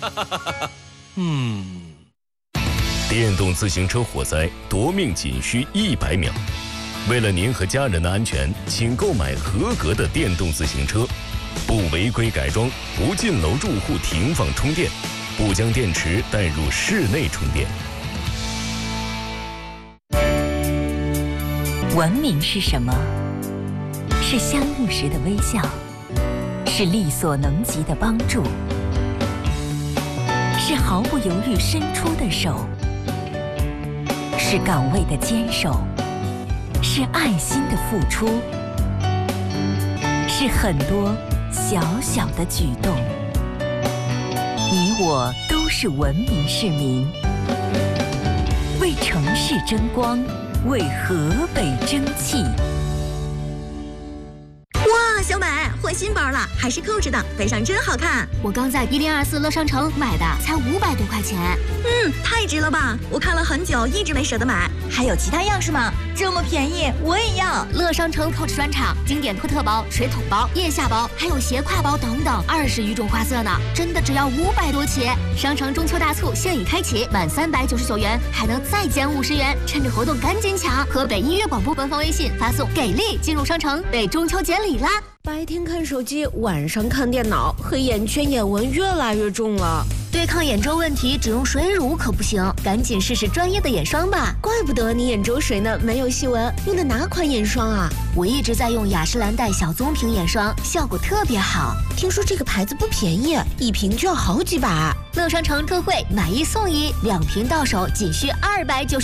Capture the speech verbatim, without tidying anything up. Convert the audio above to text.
嗯，电动自行车火灾夺命仅需一百秒。为了您和家人的安全，请购买合格的电动自行车，不违规改装，不进楼住户停放充电，不将电池带入室内充电。 文明是什么？是相遇时的微笑，是力所能及的帮助，是毫不犹豫伸出的手，是岗位的坚守，是爱心的付出，是很多小小的举动。你我都是文明市民，为城市争光，为河北争气。 哇，小美换新包了，还是扣着的，背上真好看。 我刚在一零二四乐商城买的，才五百多块钱。 嗯，太值了吧！我看了很久，一直没舍得买。 还有其他样式吗？这么便宜，我也要！ 乐商城 Coach 专场，经典托特包、水桶包、腋下包，还有斜挎包等等，二十余种花色呢，真的只要五百多起。商城中秋大促现已开启，满三百九十九元还能再减五十元，趁着活动赶紧抢！河北音乐广播官方微信发送“给力”进入商城，被中秋节礼啦！ 白天看手机，晚上看电脑，黑眼圈、眼纹越来越重了。 对抗眼周问题，只用水乳可不行，赶紧试试专业的眼霜吧。 怪不得你眼周水呢，没有细纹。用的哪款眼霜啊？ 我一直在用雅诗兰黛小棕瓶眼霜，效果特别好。 听说这个牌子不便宜，一瓶就要好几百。 乐商城特惠，买一送一，两瓶到手仅需二百九十。